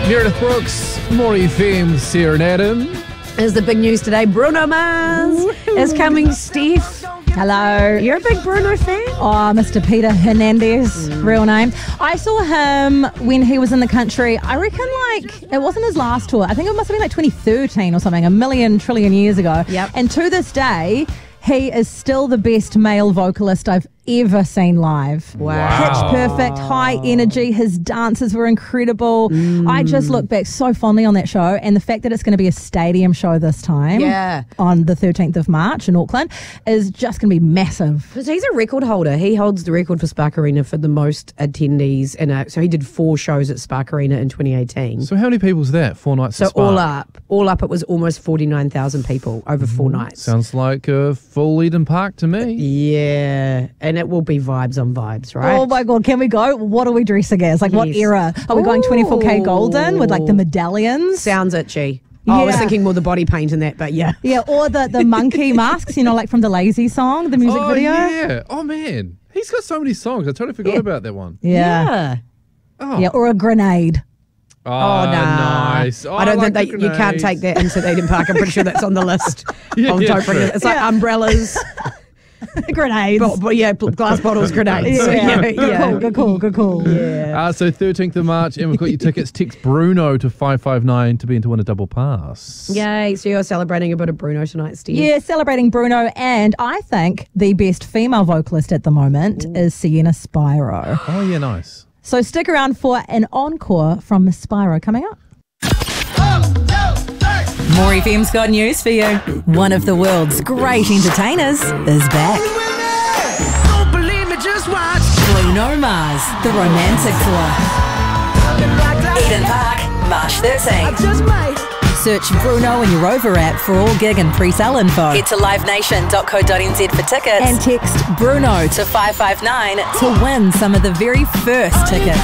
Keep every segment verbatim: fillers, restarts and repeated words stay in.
Meredith Brooks, Maury Fames, Sarah and Adam. Is the big news today. Bruno Mars Woo-hoo. is coming, Steve. Hello. You're a big Bruno fan? Oh, Mister Peter Hernandez, mm. real name. I saw him when he was in the country. I reckon, like, it wasn't his last tour. I think it must have been like twenty thirteen or something, a million trillion years ago. Yep. And to this day, he is still the best male vocalist I've ever seen live. Wow. Pitch perfect, high energy. His dances were incredible. Mm. I just look back so fondly on that show, and the fact that it's going to be a stadium show this time yeah. on the thirteenth of March in Auckland is just going to be massive. Because he's a record holder. He holds the record for Spark Arena for the most attendees. In a, so he did four shows at Spark Arena in twenty eighteen. So how many people was that? Four nights So at Spark? all up, all up it was almost forty-nine thousand people over mm. four nights. Sounds like a full Eden Park to me. Yeah. And it will be vibes on vibes, right? Oh my God, can we go? What are we dressing as? Like yes. what era? Are we going twenty-four K golden with like the medallions? Sounds itchy. Oh, yeah. I was thinking more the body paint and that, but yeah. Yeah, or the, the monkey masks, you know, like from the Lazy song, the music oh, video. yeah. Oh, man. He's got so many songs. I totally forgot yeah. about that one. Yeah. Yeah. Oh. yeah, or a grenade. Oh, oh no. Nice. Oh, I don't I like think that you can't take that into the Eden Park. I'm pretty sure that's on the list. yeah, of yeah, don't bring it. It's like yeah. umbrellas. Grenades. But, but yeah, glass bottles, grenades. Yeah, so, yeah. yeah, Good yeah. cool, good cool, good cool. Yeah. Uh, so thirteenth of March, and we've got your tickets. Text Bruno to five five nine to be in to win a double pass. Yay. So you're celebrating a bit of Bruno tonight, Steve. Yeah, celebrating Bruno, and I think the best female vocalist at the moment Ooh. is Sienna Spiro. Oh, yeah, nice. So stick around for an encore from Miss Spiro coming up. Maury F M's got news for you. One of the world's great entertainers is back. Don't believe me, just watch. Bruno Mars, the romantic tour. Eden Park, March thirteenth. Search Bruno in your Rover app for all gig and pre-sale info. Head to live nation dot co dot n z for tickets. And text Bruno to five five nine to win some of the very first tickets.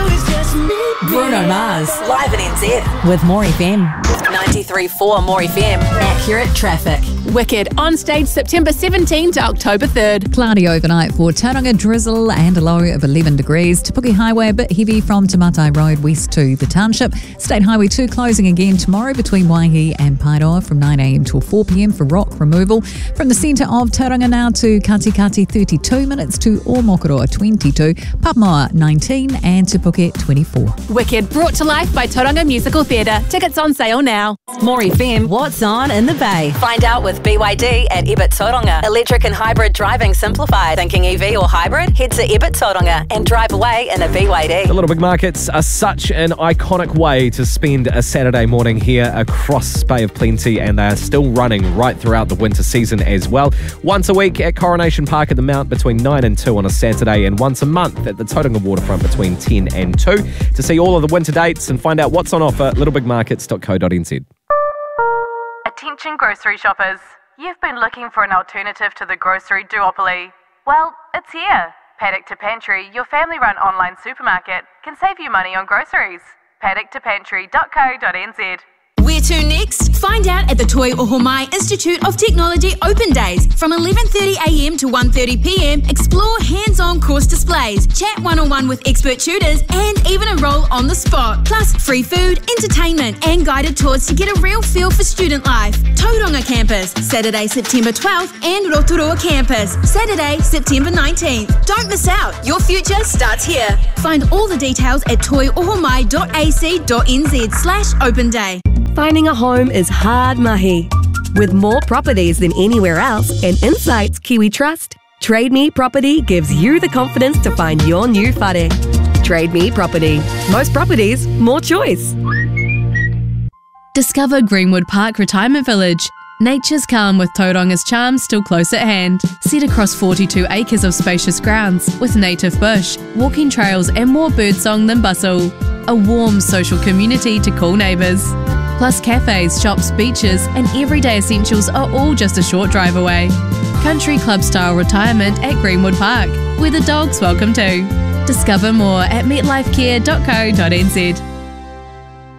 Bruno Mars, live at N Z with Maury F M. ninety-three point four Maury F M. Accurate traffic. Wicked on stage September seventeenth to October third. Cloudy overnight for Tauranga, drizzle and a low of eleven degrees. Te Puke Highway a bit heavy from Te Matai Road west to the township. State Highway two closing again tomorrow between Waihi and Paeroa from nine a m till four p m for rock removal. From the centre of Tauranga now to Katikati thirty-two minutes to Omokoroa twenty-two, Papamoa nineteen and Te Puke twenty-four. Wicked brought to life by Tauranga Musical Theatre. Tickets on sale now. Maury F M, what's on in the Bay? Find out with B Y D at Ebit Tauranga. Electric and hybrid driving simplified. Thinking E V or hybrid? Head to Ebit Tauranga and drive away in a B Y D. The Little Big Markets are such an iconic way to spend a Saturday morning here across Bay of Plenty, and they are still running right throughout the winter season as well. Once a week at Coronation Park at the Mount between nine and two on a Saturday, and once a month at the Tauranga Waterfront between ten and two. To see all of the winter dates and find out what's on offer, little big markets dot co dot n z. Attention grocery shoppers. You've been looking for an alternative to the grocery duopoly. Well, it's here. Paddock to Pantry, your family-run online supermarket, can save you money on groceries. paddock to pantry dot co dot n z. Where to next? Find out at the Toi Ohomai Institute of Technology Open Days. From eleven thirty a m to one thirty p m, explore hands-on course displays, chat one-on-one with expert tutors, and even enroll on the spot. Plus, free food, entertainment, and guided tours to get a real feel for student life. Tauranga Campus, Saturday, September twelfth, and Rotorua Campus, Saturday, September nineteenth. Don't miss out. Your future starts here. Find all the details at toi ohomai dot a c dot n z slash open day. Finding a home is hard mahi. With more properties than anywhere else and insights Kiwi trust, Trade Me Property gives you the confidence to find your new whare. Trade Me Property. Most properties, more choice. Discover Greenwood Park Retirement Village. Nature's calm with Tauranga's charms still close at hand. Set across forty-two acres of spacious grounds with native bush, walking trails and more birdsong than bustle. A warm social community to cool neighbours. Plus cafes, shops, beaches and everyday essentials are all just a short drive away. Country club style retirement at Greenwood Park, where the dog's welcome too. Discover more at metlifecare dot co dot n z.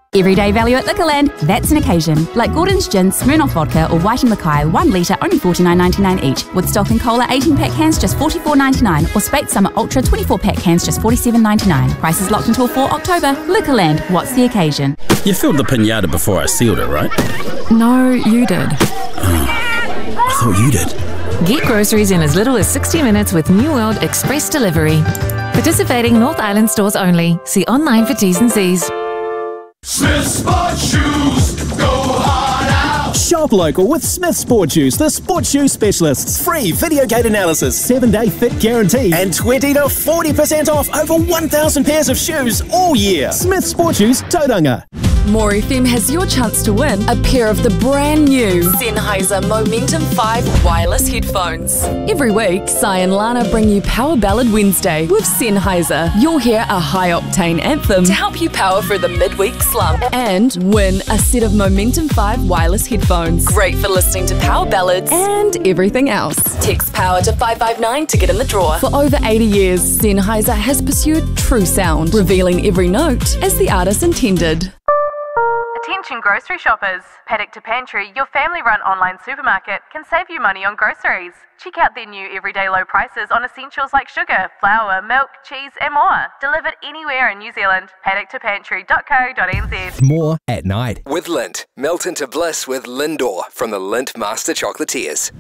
Everyday value at Liquorland, that's an occasion. Like Gordon's Gin, Smirnoff Vodka or White and Mackay, one litre only forty-nine ninety-nine each. Woodstock and Cola eighteen pack cans just forty-four ninety-nine or Spate Summer Ultra twenty-four pack cans just forty-seven ninety-nine. Prices locked until four October. Liquorland, what's the occasion? You filled the pinata before I sealed it, right? No, you did. Oh, I thought you did. Get groceries in as little as sixty minutes with New World Express Delivery. Participating North Island stores only. See online for T's and C's. Smith Sport Shoes, go hard out. Shop local with Smith Sport Shoes, the sports shoe specialists. Free video gate analysis, seven day fit guarantee, and twenty to forty percent off over one thousand pairs of shoes all year. Smith Sport Shoes, Tauranga. More F M has your chance to win a pair of the brand new Sennheiser Momentum five wireless headphones. Every week, Sai and Lana bring you Power Ballad Wednesday with Sennheiser. You'll hear a high-octane anthem to help you power through the midweek slump and win a set of Momentum five wireless headphones. Great for listening to power ballads and everything else. Text POWER to five five nine to get in the draw. For over eighty years, Sennheiser has pursued true sound, revealing every note as the artist intended. Attention grocery shoppers. Paddock to Pantry, your family-run online supermarket, can save you money on groceries. Check out their new everyday low prices on essentials like sugar, flour, milk, cheese and more. Delivered anywhere in New Zealand. paddock to pantry dot co dot n z. More at night. With Lindt. Melt into bliss with Lindor from the Lindt Master Chocolatiers.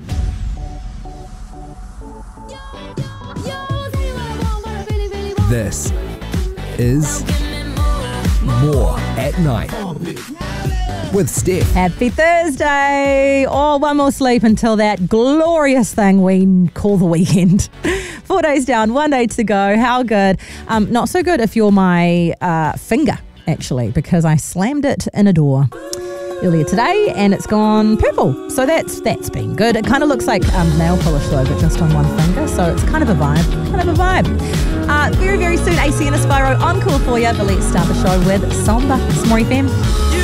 This is More at Night with Steph. Happy Thursday! Oh, one more sleep until that glorious thing we call the weekend. Four days down, one day to go. How good? Um, not so good if you're my uh, finger, actually, because I slammed it in a door earlier today and it's gone purple. So that's that's been good. It kind of looks like um, nail polish though, but just on one finger. So it's kind of a vibe. Kind of a vibe. Uh, very, very soon, A C and Aspiro Encore for you. But let's start the show with Samba. It's More F M.